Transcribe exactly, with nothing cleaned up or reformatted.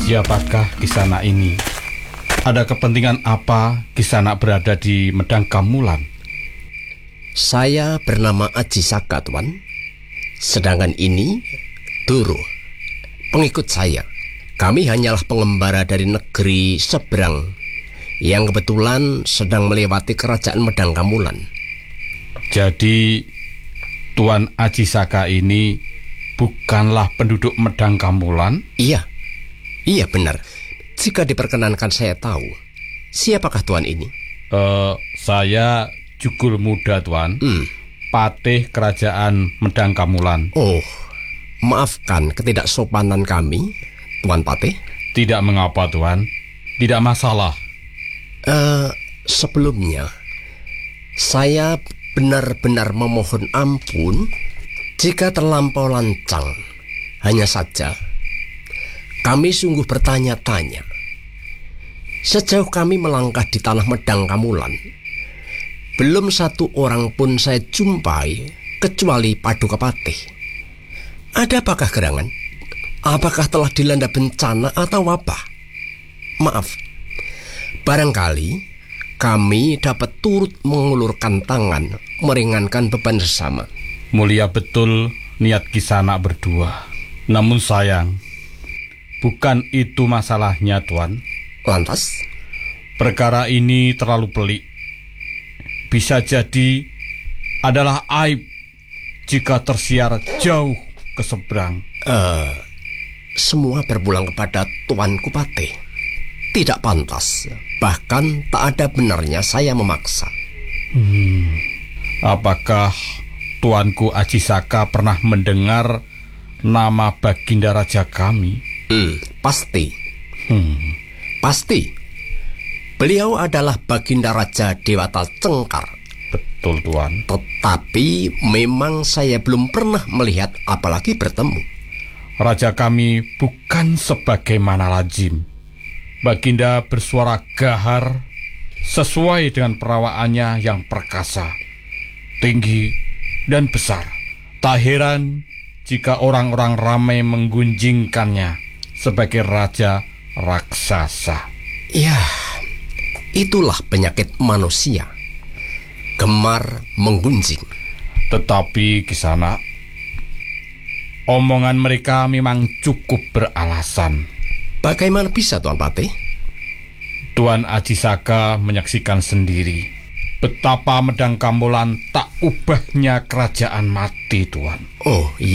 Siapakah Kisana ini? Ada kepentingan apa Kisana berada di Medang Gamulan? Saya bernama Aji Saka, Tuan. Sedangkan ini Doro, pengikut saya. Kami hanyalah pengembara dari negeri seberang yang kebetulan sedang melewati kerajaan Medang Gamulan. Jadi Tuan Aji Saka ini bukanlah penduduk Medang Gamulan? Iya, iya benar. Jika diperkenankan saya tahu, siapakah Tuan ini? Uh, saya Jugul Muda, Tuan. Hmm. Patih Kerajaan Medang Gamulan. Oh, maafkan ketidaksopanan kami, Tuan Patih. Tidak mengapa, Tuan. Tidak masalah. Uh, sebelumnya, saya benar-benar memohon ampun jika terlampau lancang. Hanya saja, kami sungguh bertanya-tanya. Sejauh kami melangkah di tanah Medang Gamulan, belum satu orang pun saya jumpai kecuali Paduka Patih. Ada apakah gerangan? Apakah telah dilanda bencana atau wabah? Maaf, barangkali kami dapat turut mengulurkan tangan, meringankan beban sesama. Mulia betul niat Kisana berdua. Namun sayang, bukan itu masalahnya, Tuan. Lantas? Perkara ini terlalu pelik. Bisa jadi adalah aib jika tersiar jauh ke seberang. Uh, semua berpulang kepada Tuanku Patih. Tidak pantas. Bahkan tak ada benarnya saya memaksa. Hmm, apakah Tuanku Aji Saka pernah mendengar nama Baginda Raja kami? Hmm, pasti. Hmm. Pasti. Beliau adalah Baginda Raja Dewata Cengkar. Betul, Tuan. Tetapi memang saya belum pernah melihat apalagi bertemu. Raja kami bukan sebagaimana lazim. Baginda bersuara gahar sesuai dengan perawaannya yang perkasa, tinggi, dan besar. Tak heran jika orang-orang ramai menggunjingkannya sebagai raja raksasa. Ya, itulah penyakit manusia, gemar menggunjing. Tetapi Kisana, omongan mereka memang cukup beralasan. Bagaimana bisa, Tuan Patih? Tuan Aji Saka menyaksikan sendiri betapa Medang Gamulan tak ubahnya kerajaan mati, Tuan. Oh, iya.